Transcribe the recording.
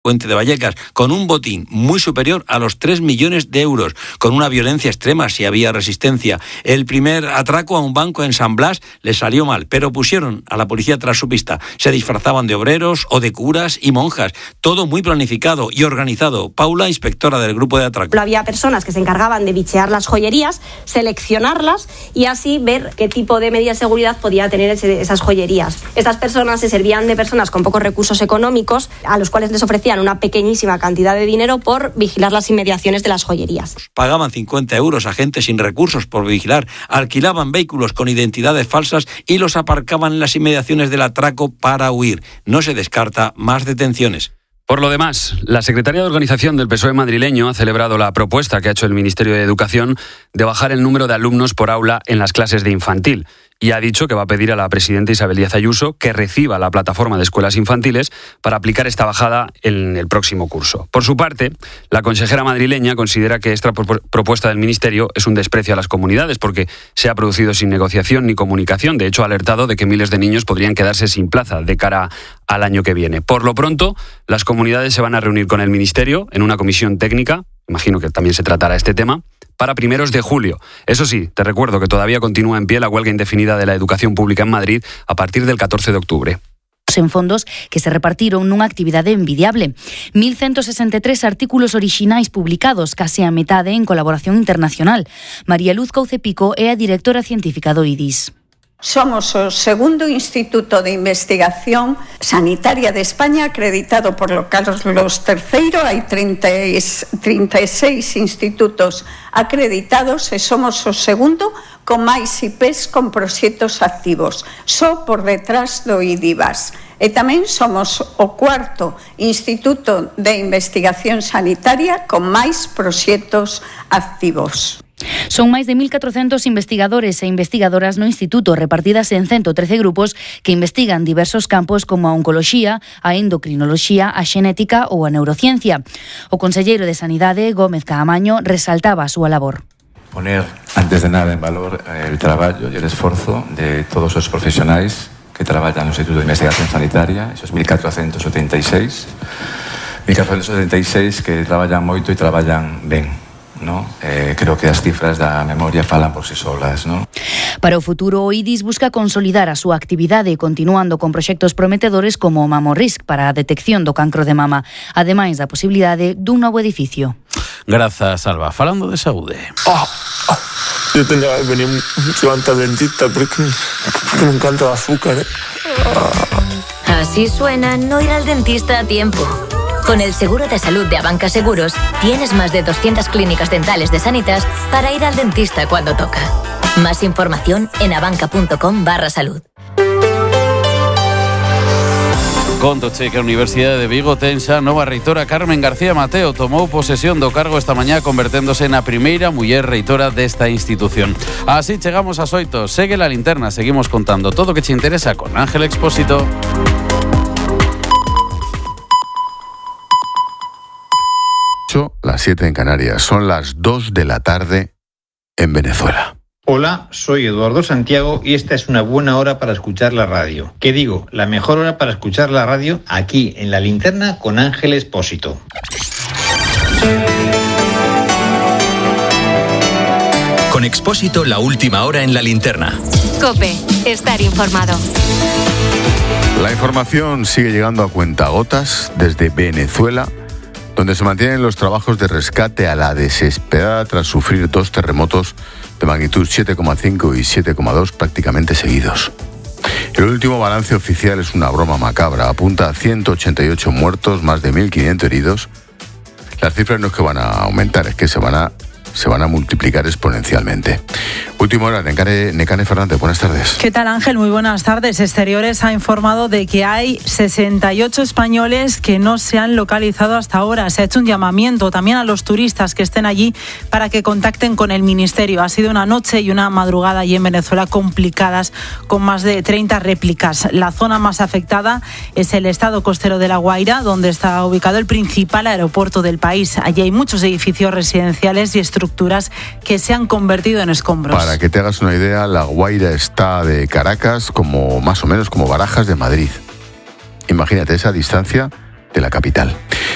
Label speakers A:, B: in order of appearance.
A: Puente de Vallecas, con un botín muy superior a los 3 millones de euros, con una violencia extrema si había resistencia. El primer atraco a un banco en San Blas les salió mal, pero pusieron a la policía tras su pista. Se disfrazaban de obreros o de curas y monjas. Todo muy planificado y organizado. Paula, inspectora del grupo de atraco.
B: Había personas que se encargaban de bichear las joyerías, seleccionarlas y así ver qué tipo de medidas de seguridad podía tener esas joyerías. Estas personas se servían de personas con pocos recursos económicos, a los cuales les ofrecían una pequeñísima cantidad de dinero por vigilar las inmediaciones de las joyerías.
A: Pagaban 50 euros a gente sin recursos por vigilar, alquilaban vehículos con identidades falsas y los aparcaban en las inmediaciones del atraco para huir. No se descarta más detenciones.
C: Por lo demás, la secretaria de Organización del PSOE madrileño ha celebrado la propuesta que ha hecho el Ministerio de Educación de bajar el número de alumnos por aula en las clases de infantil. Y ha dicho que va a pedir a la presidenta Isabel Díaz Ayuso que reciba la plataforma de escuelas infantiles para aplicar esta bajada en el próximo curso. Por su parte, la consejera madrileña considera que esta propuesta del Ministerio es un desprecio a las comunidades porque se ha producido sin negociación ni comunicación. De hecho, ha alertado de que miles de niños podrían quedarse sin plaza de cara al año que viene. Por lo pronto, las comunidades se van a reunir con el Ministerio en una comisión técnica, imagino que también se tratará este tema, para primeros de julio. Eso sí, te recuerdo que todavía continúa en pie la huelga indefinida de la educación pública en Madrid a partir del 14 de octubre.
D: En fondos que se repartiron nunha actividade envidiable. 1.163 artículos orixinais publicados, case a metade en colaboración internacional. María Luz Coucepico é a directora científica do IDIS.
E: Somos o segundo instituto de investigación sanitaria de España acreditado por Carlos III. Hai 36 institutos acreditados e somos o segundo con máis IPs con proxectos activos, só por detrás do IDIVAS. E tamén somos o cuarto instituto de investigación sanitaria con máis proxectos activos.
D: Son máis de 1.400 investigadores e investigadoras no Instituto, repartidas en 113 grupos que investigan diversos campos como a oncoloxía, a endocrinoloxía, a xenética ou a neurociencia. O conselleiro de Sanidade, Gómez Caamaño, resaltaba a súa labor.
F: Poner, antes de nada, en valor el traballo e el esforzo de todos os profesionais que traballan no Instituto de Investigación Sanitaria, esos 1.476 que traballan moito e traballan ben. ¿No? Creo que as cifras da memoria falan por si solas, ¿no?
D: Para o futuro, o IDIS busca consolidar a súa actividade continuando con proxectos prometedores como o MamoRisk para a detección do cancro de mama, ademais da posibilidade dun novo edificio.
G: Grazas, Alba. Falando de saúde.
H: Yo tenía que venir antes al dentista porque me encanta el azúcar.
I: Así suena no ir al dentista a tiempo. Con el seguro de salud de Abanca Seguros, tienes más de 200 clínicas dentales de Sanitas para ir al dentista cuando toca. Más información en abanca.com/salud.
G: Contoche que a Universidade de Vigo tensa nova reitora Carmen García Mateo tomou posesión do cargo esta mañá converténdose na primeira muller reitora desta institución. Así chegamos ás 8. Segue la linterna, seguimos contando todo o que te interesa con Ángel Expósito.
J: Las 7 en Canarias, son las 2 de la tarde en Venezuela.
K: Hola, soy Eduardo Santiago y esta es una buena hora para escuchar la radio. ¿Qué digo? La mejor hora para escuchar la radio aquí en La Linterna con Ángel Expósito.
L: Con Expósito, la última hora en La Linterna.
M: COPE, estar informado.
J: La información sigue llegando a cuentagotas desde Venezuela, donde se mantienen los trabajos de rescate a la desesperada tras sufrir 2 terremotos de magnitud 7,5 y 7,2 prácticamente seguidos. El último balance oficial es una broma macabra, apunta a 188 muertos, más de 1.500 heridos. Las cifras no es que van a aumentar, es que se van a multiplicar exponencialmente. Última hora, Nekane Fernández, buenas tardes.
N: ¿Qué tal, Ángel? Muy buenas tardes. Exteriores ha informado de que hay 68 españoles que no se han localizado hasta ahora. Se ha hecho un llamamiento también a los turistas que estén allí para que contacten con el Ministerio. Ha sido una noche y una madrugada allí en Venezuela complicadas, con más de 30 réplicas. La zona más afectada es el estado costero de La Guaira, donde está ubicado el principal aeropuerto del país. Allí hay muchos edificios residenciales y estructuras que se han convertido en escombros.
J: Para que te hagas una idea, La Guaira está de Caracas como más o menos como Barajas de Madrid. Imagínate esa distancia de la capital.